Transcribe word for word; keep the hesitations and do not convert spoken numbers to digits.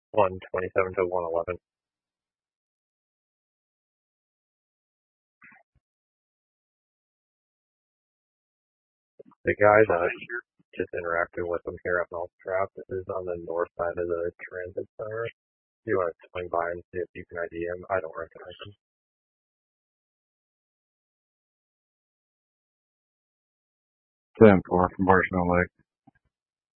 one twenty-seven to one eleven. The guy that just interacted with him here at Mousetrap is on the north side of the transit center. Do you want to swing by and see if you can I D him? I don't recognize him. ten four from Barstow Lake.